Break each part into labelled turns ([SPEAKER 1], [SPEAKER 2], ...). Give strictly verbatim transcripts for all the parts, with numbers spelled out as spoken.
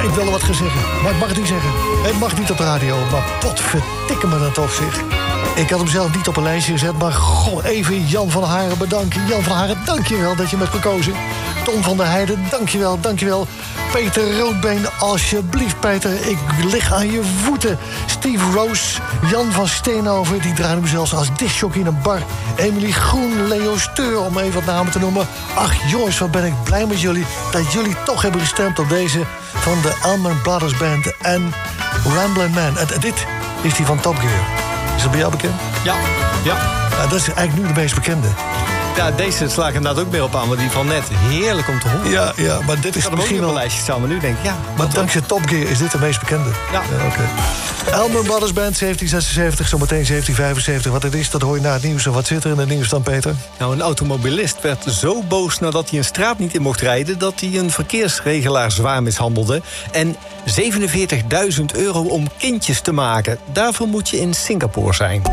[SPEAKER 1] Ja, ik wilde wat gaan zeggen, maar ik mag het niet zeggen. Het mag niet op de radio, maar potverdikke me dan toch, zeg. Ik had hem zelf niet op een lijstje gezet, maar goh, even Jan van Haren bedanken. Jan van Haren, dank je wel dat je me hebt gekozen. Tom van der Heijden, dank je wel, dank je wel. Peter Roodbeen, alsjeblieft, Peter, ik lig aan je voeten. Steve Roos, Jan van Steenhoven, die draaide me zelfs als discjockey in een bar. Emily Groen, Leo Steur, om even wat namen te noemen. Ach jongens, wat ben ik blij met jullie dat jullie toch hebben gestemd op deze van de Allman Brothers Band en Ramblin' Man. En dit is die van Top Gear. Is dat bij jou bekend?
[SPEAKER 2] Ja, ja.
[SPEAKER 1] Ja, dat is eigenlijk nu de meest bekende.
[SPEAKER 2] Ja, deze sla ik inderdaad ook meer op aan, maar die van net. Heerlijk om te horen.
[SPEAKER 1] Ja, ja, maar dit is
[SPEAKER 2] ik
[SPEAKER 1] misschien
[SPEAKER 2] wel
[SPEAKER 1] wel
[SPEAKER 2] een lijstje staan, maar nu denk ik, ja.
[SPEAKER 1] Maar dankzij Top Gear is dit de meest bekende.
[SPEAKER 2] Ja.
[SPEAKER 1] ja Oké. Okay. Allman Brothers Band, zeventien zesenzeventig, zometeen zeventien vijfenzeventig. Wat het is, dat hoor je na het nieuws. En wat zit er in het nieuws dan, Peter?
[SPEAKER 2] Nou, een automobilist werd zo boos nadat hij een straat niet in mocht rijden... dat hij een verkeersregelaar zwaar mishandelde. En zevenenveertigduizend euro om kindjes te maken. Daarvoor moet je in Singapore zijn.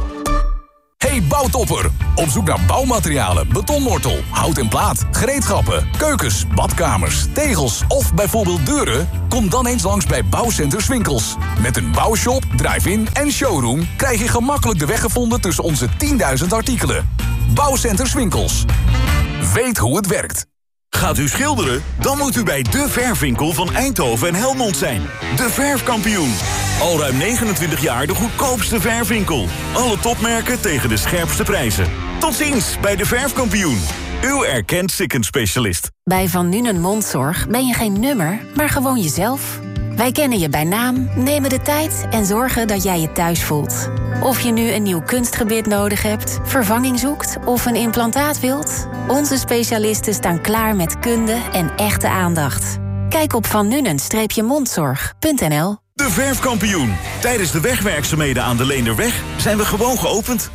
[SPEAKER 3] Hey Bouwtopper, op zoek naar bouwmaterialen, betonmortel, hout en plaat, gereedschappen, keukens, badkamers, tegels of bijvoorbeeld deuren? Kom dan eens langs bij Bouwcenter Swinkels. Met een bouwshop, drive-in en showroom krijg je gemakkelijk de weg gevonden tussen onze tienduizend artikelen. Bouwcenter Swinkels. Weet hoe het werkt.
[SPEAKER 4] Gaat u schilderen? Dan moet u bij De Verfwinkel van Eindhoven en Helmond zijn. De Verfkampioen. Al ruim negenentwintig jaar de goedkoopste verfwinkel. Alle topmerken tegen de scherpste prijzen. Tot ziens bij De Verfkampioen. Uw erkend Sikken-specialist.
[SPEAKER 5] Bij Van Nuenen Mondzorg ben je geen nummer, maar gewoon jezelf. Wij kennen je bij naam, nemen de tijd en zorgen dat jij je thuis voelt. Of je nu een nieuw kunstgebit nodig hebt, vervanging zoekt of een implantaat wilt... onze specialisten staan klaar met kunde en echte aandacht. Kijk op van nuenen mondzorg punt n l.
[SPEAKER 4] De Verfkampioen. Tijdens de wegwerkzaamheden aan de Leenderweg zijn we gewoon geopend.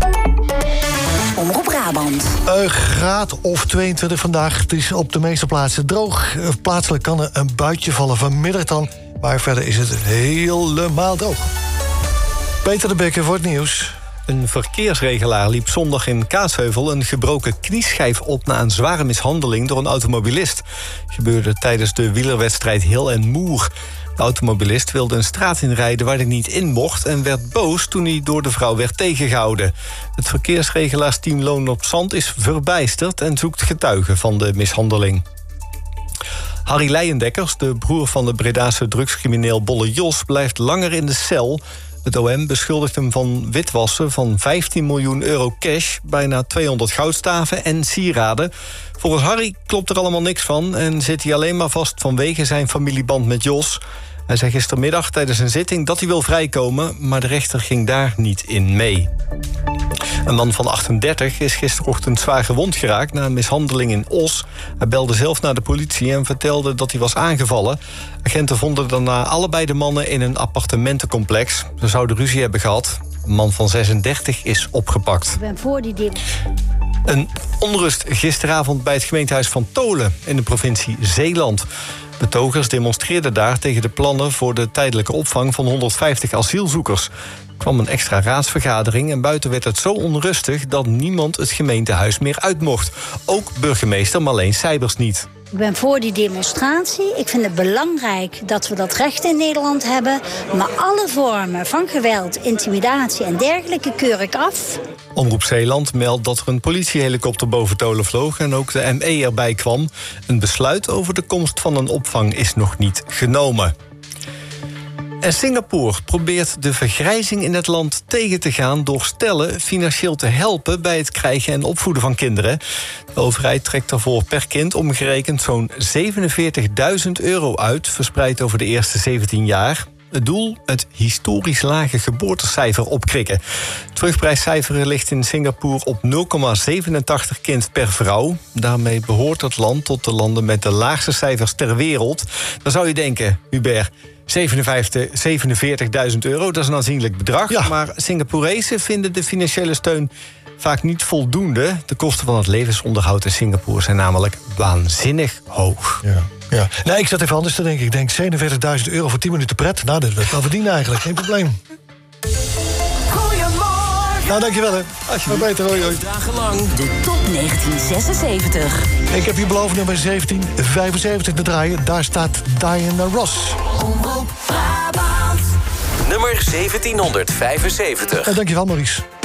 [SPEAKER 5] Omroep Brabant.
[SPEAKER 1] Een graad of tweeëntwintig vandaag. Het is op de meeste plaatsen droog. Plaatselijk kan er een buitje vallen vanmiddag dan. Maar verder is het helemaal droog. Peter de Bekker voor het nieuws.
[SPEAKER 2] Een verkeersregelaar liep zondag in Kaatsheuvel een gebroken knieschijf op na een zware mishandeling door een automobilist. Het gebeurde tijdens de wielerwedstrijd Heel en Moer. De automobilist wilde een straat inrijden waar hij niet in mocht en werd boos toen hij door de vrouw werd tegengehouden. Het verkeersregelaarsteam Loon op Zand is verbijsterd en zoekt getuigen van de mishandeling. Harry Leijendekkers, de broer van de Bredaanse drugscrimineel Bolle Jos, blijft langer in de cel. Het O M beschuldigt hem van witwassen van vijftien miljoen euro cash, bijna tweehonderd goudstaven en sieraden. Volgens Harry klopt er allemaal niks van en zit hij alleen maar vast vanwege zijn familieband met Jos. Hij zei gistermiddag tijdens een zitting dat hij wil vrijkomen, maar de rechter ging daar niet in mee. Een man van achtendertig is gisterochtend zwaar gewond geraakt na een mishandeling in Os. Hij belde zelf naar de politie en vertelde dat hij was aangevallen. Agenten vonden daarna allebei de mannen in een appartementencomplex. Ze zouden ruzie hebben gehad. Een man van zesendertig is opgepakt.
[SPEAKER 6] Ik ben voor die ding.
[SPEAKER 2] Een onrust gisteravond bij het gemeentehuis van Tolen in de provincie Zeeland. Betogers demonstreerden daar tegen de plannen voor de tijdelijke opvang van honderdvijftig asielzoekers. Er kwam een extra raadsvergadering en buiten werd het zo onrustig dat niemand het gemeentehuis meer uit mocht. Ook burgemeester Marleen Seibers niet.
[SPEAKER 6] Ik ben voor die demonstratie. Ik vind het belangrijk dat we dat recht in Nederland hebben. Maar alle vormen van geweld, intimidatie en dergelijke keur ik af.
[SPEAKER 2] Omroep Zeeland meldt dat er een politiehelikopter boven Tolen vloog en ook de M E erbij kwam. Een besluit over de komst van een opvang is nog niet genomen. En Singapore probeert de vergrijzing in het land tegen te gaan door stellen financieel te helpen bij het krijgen en opvoeden van kinderen. De overheid trekt daarvoor per kind omgerekend zo'n zevenenveertigduizend euro uit, verspreid over de eerste zeventien jaar. Het doel? Het historisch lage geboortecijfer opkrikken. Het terugprijscijfer ligt in Singapore op nul komma zevenentachtig kind per vrouw. Daarmee behoort het land tot de landen met de laagste cijfers ter wereld. Dan zou je denken, Hubert, zevenenveertigduizend euro, dat is een aanzienlijk bedrag. Ja. Maar Singaporezen vinden de financiële steun vaak niet voldoende. De kosten van het levensonderhoud in Singapore zijn namelijk waanzinnig hoog.
[SPEAKER 1] Ja. Ja. Nee, ik zat even anders te denken. Ik denk zevenenveertigduizend euro voor tien minuten pret. Nou, dat kan verdienen eigenlijk. Geen probleem.
[SPEAKER 7] Goedemorgen.
[SPEAKER 1] Nou, dankjewel, hè. Wat beter, hoi, hoi.
[SPEAKER 7] Dagenlang de top negentien zesenzeventig.
[SPEAKER 1] Ik heb hier beloofd nummer zeventien vijfenzeventig te draaien. Daar staat Diana Ross.
[SPEAKER 7] Omroep Brabant.
[SPEAKER 8] Nummer zeventienhonderdvijfenzeventig.
[SPEAKER 1] En dankjewel, Maurice.